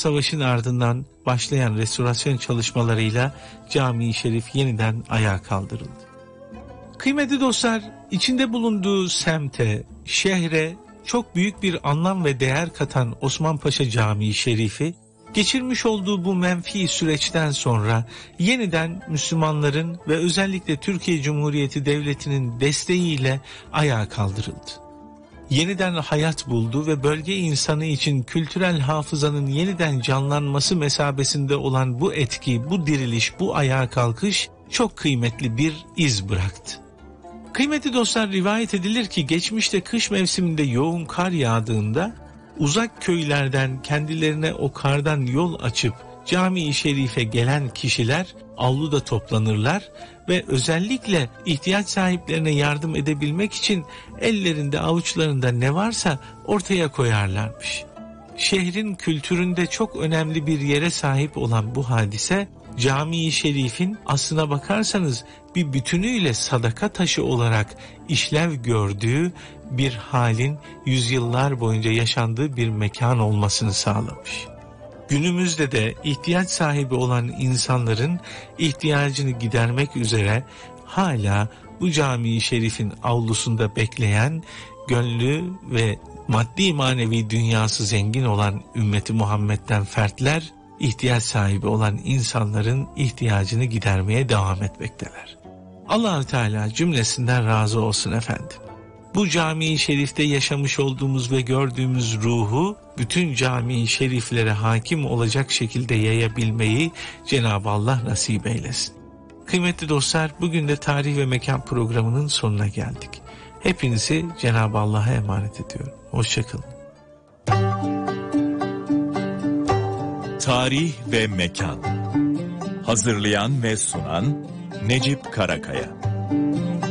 savaşın ardından başlayan restorasyon çalışmalarıyla Cami-i Şerif yeniden ayağa kaldırıldı. Kıymetli dostlar, içinde bulunduğu semte, şehre çok büyük bir anlam ve değer katan Osmanpaşa Camii Şerifi, geçirmiş olduğu bu menfi süreçten sonra yeniden Müslümanların ve özellikle Türkiye Cumhuriyeti Devleti'nin desteğiyle ayağa kaldırıldı. Yeniden hayat buldu ve bölge insanı için kültürel hafızanın yeniden canlanması mesabesinde olan bu etki, bu diriliş, bu ayağa kalkış çok kıymetli bir iz bıraktı. Kıymetli dostlar, rivayet edilir ki geçmişte kış mevsiminde yoğun kar yağdığında uzak köylerden kendilerine o kardan yol açıp Cami-i Şerif'e gelen kişiler avluda toplanırlar ve özellikle ihtiyaç sahiplerine yardım edebilmek için ellerinde avuçlarında ne varsa ortaya koyarlarmış. Şehrin kültüründe çok önemli bir yere sahip olan bu hadise, Cami-i Şerif'in aslına bakarsanız bir bütünüyle sadaka taşı olarak işlev gördüğü bir halin yüzyıllar boyunca yaşandığı bir mekan olmasını sağlamış. Günümüzde de ihtiyaç sahibi olan insanların ihtiyacını gidermek üzere hala bu Cami-i Şerif'in avlusunda bekleyen, gönlü ve maddi manevi dünyası zengin olan ümmeti Muhammed'den fertler, ihtiyaç sahibi olan insanların ihtiyacını gidermeye devam etmekteler. Allah-u Teala cümlesinden razı olsun efendim. Bu Cami-i Şerif'te yaşamış olduğumuz ve gördüğümüz ruhu bütün Cami-i Şeriflere hakim olacak şekilde yayabilmeyi Cenab-ı Allah nasip eylesin. Kıymetli dostlar, bugün de Tarih ve Mekan programının sonuna geldik. Hepinizi Cenab-ı Allah'a emanet ediyorum. Hoşçakalın. Tarih ve Mekan. Hazırlayan ve sunan Necip Karakaya.